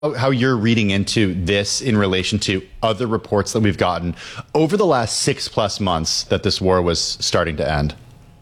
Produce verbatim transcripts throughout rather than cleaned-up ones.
how you're reading into this in relation to other reports that we've gotten over the last six plus months that this war was starting to end.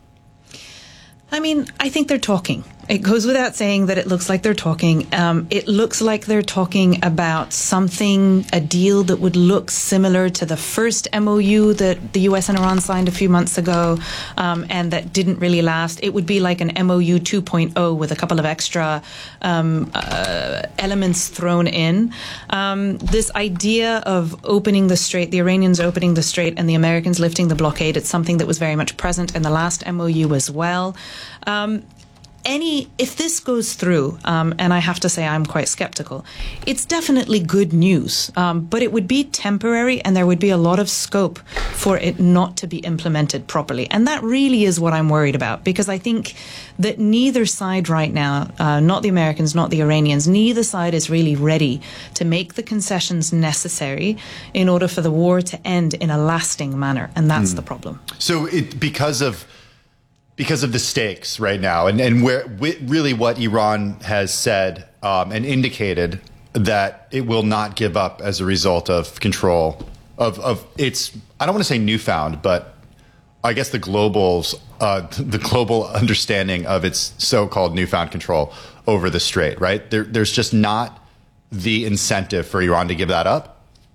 I mean, I think they're talking. It goes without saying that it looks like they're talking. Um, it looks like they're talking about something, a deal that would look similar to the first M O U that the U S and Iran signed a few months ago, um, and that didn't really last. It would be like an M O U two point oh with a couple of extra um, uh, elements thrown in. Um, this idea of opening the strait, the Iranians opening the strait and the Americans lifting the blockade, it's something that was very much present in the last M O U as well. Um, Any, if this goes through, um, and I have to say I'm quite skeptical, it's definitely good news, um, but it would be temporary and there would be a lot of scope for it not to be implemented properly. And that really is what I'm worried about, because I think that neither side right now, uh, not the Americans, not the Iranians, neither side is really ready to make the concessions necessary in order for the war to end in a lasting manner. And that's mm. the problem. So it, because of Because of the stakes right now, and, and where really what Iran has said um, and indicated that it will not give up as a result of control of, of its, I don't want to say newfound, but I guess the global's, uh, the global understanding of its so-called newfound control over the strait, right? There, there's just not the incentive for Iran to give that up.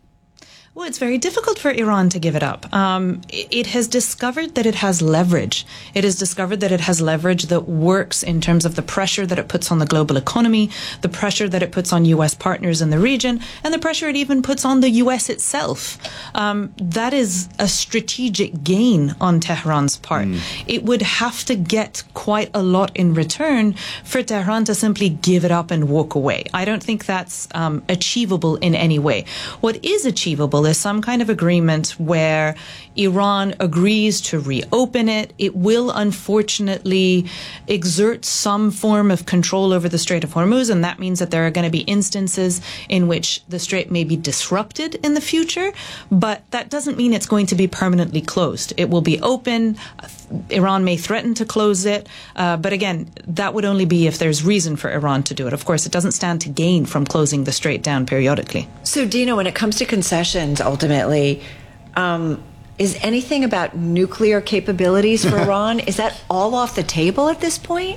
Well, it's very difficult for Iran to give it up. Um, it has discovered that it has leverage. It has discovered that it has leverage that works in terms of the pressure that it puts on the global economy, the pressure that it puts on U S partners in the region, and the pressure it even puts on the U S itself. Um, that is a strategic gain on Tehran's part. Mm. It would have to get quite a lot in return for Tehran to simply give it up and walk away. I don't think that's um, achievable in any way. What is achievable is some kind of agreement where Iran agrees to reopen it. It will unfortunately exert some form of control over the Strait of Hormuz, and that means that there are going to be instances in which the strait may be disrupted in the future, but that doesn't mean it's going to be permanently closed. It will be open. Iran may threaten to close it, uh, but again, that would only be if there's reason for Iran to do it. Of course, it doesn't stand to gain from closing the strait down periodically. So, Dina, when it comes to concessions, ultimately, um, is anything about nuclear capabilities for Iran, is that all off the table at this point?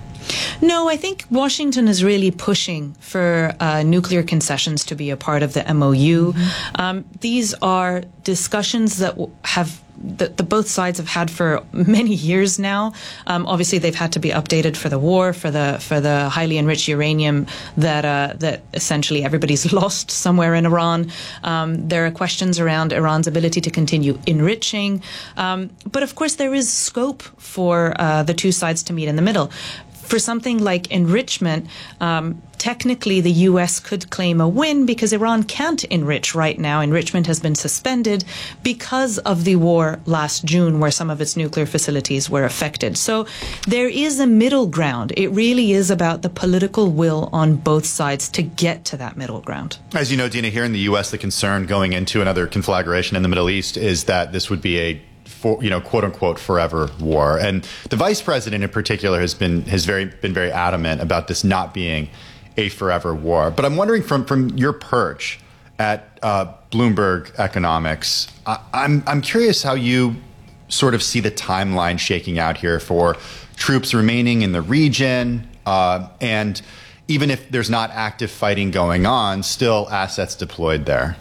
No, I think Washington is really pushing for uh, nuclear concessions to be a part of the M O U. Mm-hmm. Um, these are discussions that have that the both sides have had for many years now. Um, obviously, they've had to be updated for the war, for the for the highly enriched uranium that uh, that essentially everybody's lost somewhere in Iran. Um, there are questions around Iran's ability to continue enriching, um, but of course, there is scope for uh, the two sides to meet in the middle. For something like enrichment, um, technically the U S could claim a win because Iran can't enrich right now. Enrichment has been suspended because of the war last June where some of its nuclear facilities were affected. So there is a middle ground. It really is about the political will on both sides to get to that middle ground. As you know, Dina, here in the U S, the concern going into another conflagration in the Middle East is that this would be a For, you know, quote unquote, forever war. And the vice president in particular has been has very been very adamant about this not being a forever war. But I'm wondering from from your perch at uh, Bloomberg Economics, I, I'm I'm curious how you sort of see the timeline shaking out here for troops remaining in the region, uh, and even if there's not active fighting going on, still assets deployed there.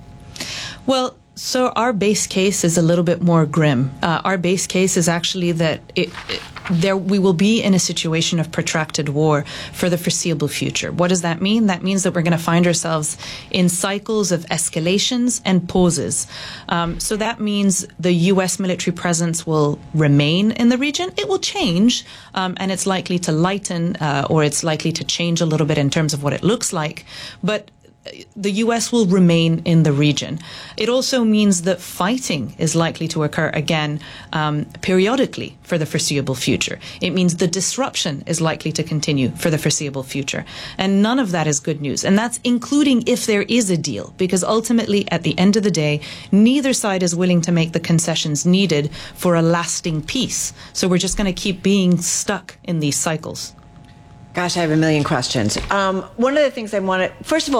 Well, so our base case is a little bit more grim. Uh, our base case is actually that it, it, there we will be in a situation of protracted war for the foreseeable future. What does that mean? That means that we're going to find ourselves in cycles of escalations and pauses. Um, so that means the U S military presence will remain in the region. It will change, um, and it's likely to lighten, uh, or it's likely to change a little bit in terms of what it looks like. But the U S will remain in the region. It also means that fighting is likely to occur again um, periodically for the foreseeable future. It means the disruption is likely to continue for the foreseeable future. And none of that is good news. And that's including if there is a deal, because ultimately, at the end of the day, neither side is willing to make the concessions needed for a lasting peace. So we're just going to keep being stuck in these cycles. Gosh, I have a million questions. Um, one of the things I want to, first of all,